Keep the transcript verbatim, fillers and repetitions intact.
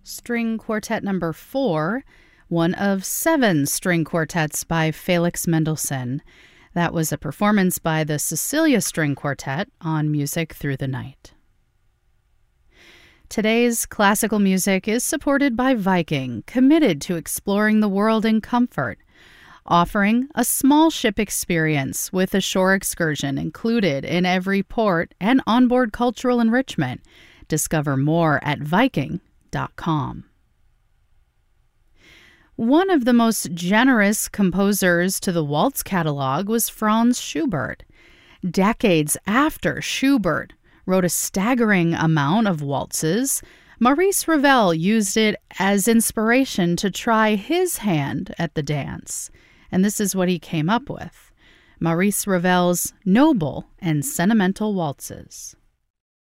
String Quartet Number four, one of seven string quartets by Felix Mendelssohn. That was a performance by the Cecilia String Quartet on Music Through the Night. Today's classical music is supported by Viking, committed to exploring the world in comfort, offering a small ship experience with a shore excursion included in every port and onboard cultural enrichment. Discover more at viking dot com. One of the most generous composers to the waltz catalog was Franz Schubert. Decades after Schubert wrote a staggering amount of waltzes, Maurice Ravel used it as inspiration to try his hand at the dance. And this is what he came up with: Maurice Ravel's Noble and Sentimental Waltzes.